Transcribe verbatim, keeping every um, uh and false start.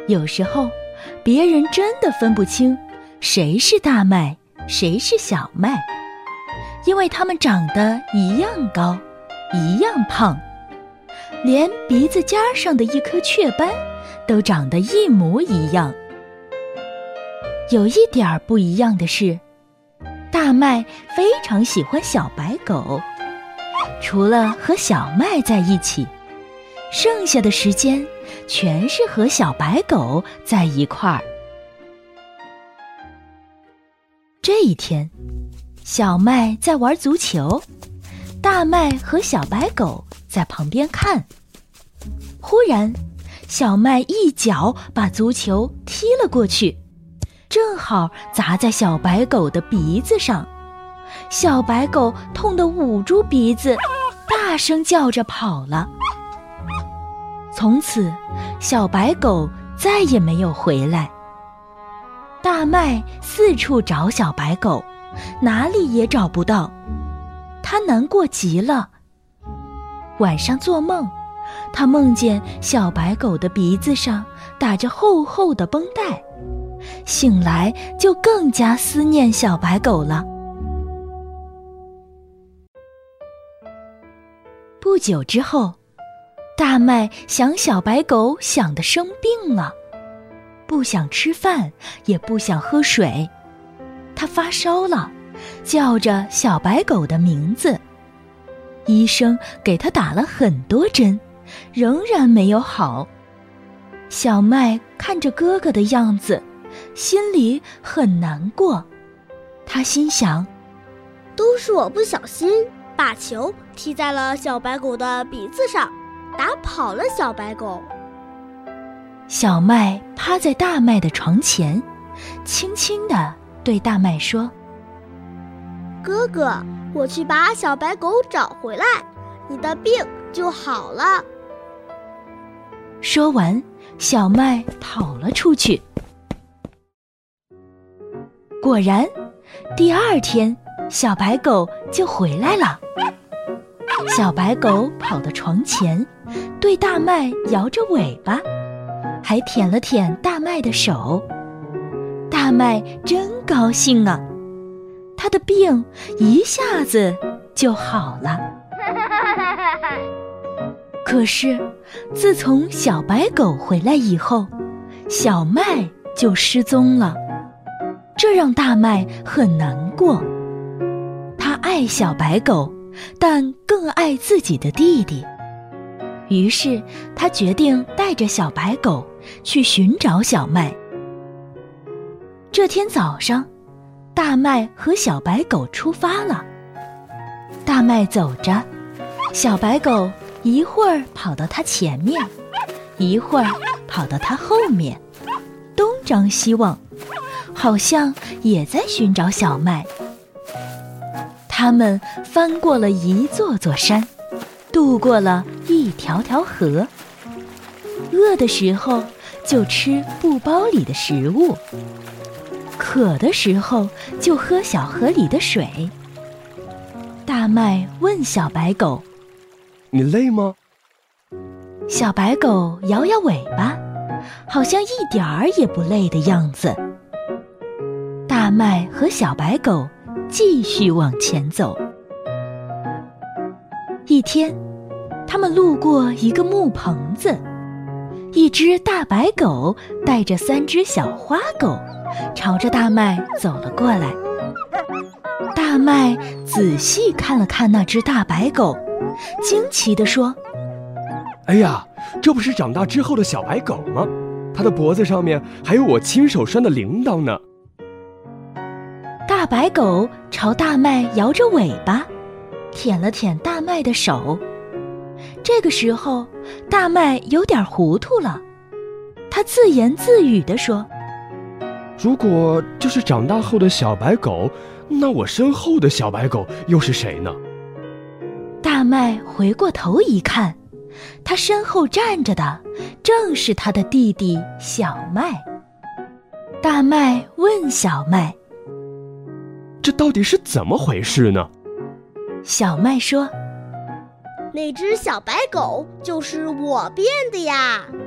有时候，别人真的分不清谁是大麦，谁是小麦，因为它们长得一样高，一样胖，连鼻子尖上的一颗雀斑都长得一模一样。有一点不一样的是，大麦非常喜欢小白狗，除了和小麦在一起，剩下的时间全是和小白狗在一块儿。这一天，小麦在玩足球，大麦和小白狗在旁边看。忽然，小麦一脚把足球踢了过去，正好砸在小白狗的鼻子上。小白狗痛得捂住鼻子，大声叫着跑了。从此，小白狗再也没有回来。大麦四处找小白狗，哪里也找不到，他难过极了。晚上做梦，他梦见小白狗的鼻子上打着厚厚的绷带，醒来就更加思念小白狗了。不久之后，大麦想小白狗想得生病了，不想吃饭，也不想喝水。他发烧了，叫着小白狗的名字。医生给他打了很多针，仍然没有好。小麦看着哥哥的样子，心里很难过。他心想， 都是我不小心把球踢在了小白狗的鼻子上，打跑了小白狗。 小麦趴在大麦的床前，轻轻地对大麦说： 哥哥，我去把小白狗找回来，你的病就好了。 说完，小麦跑了出去。果然，第二天小白狗就回来了。小白狗跑到床前，对大麦摇着尾巴，还舔了舔大麦的手。大麦真高兴啊，他的病一下子就好了。可是，自从小白狗回来以后，小麦就失踪了，这让大麦很难过。他爱小白狗，但更爱自己的弟弟。于是，他决定带着小白狗去寻找小麦。这天早上，大麦和小白狗出发了。大麦走着，小白狗一会儿跑到他前面，一会儿跑到他后面，东张西望，好像也在寻找小麦。他们翻过了一座座山，渡过了一条条河。饿的时候就吃布包里的食物，渴的时候就喝小河里的水。大麦问小白狗： 你累吗？ 小白狗摇摇尾巴，好像一点儿也不累的样子。大麦和小白狗继续往前走。一天，他们路过一个木棚子，一只大白狗带着三只小花狗朝着大麦走了过来。大麦仔细看了看那只大白狗，惊奇地说： 哎呀，这不是长大之后的小白狗吗？它的脖子上面还有我亲手拴的铃铛呢。 大白狗朝大麦摇着尾巴，舔了舔大麦的手。这个时候，大麦有点糊涂了，他自言自语地说： 如果这是长大后的小白狗，那我身后的小白狗又是谁呢？ 大麦回过头一看，他身后站着的正是他的弟弟小麦。大麦问小麦： 这到底是怎么回事呢？ 小麦说： 那只小白狗就是我变的呀。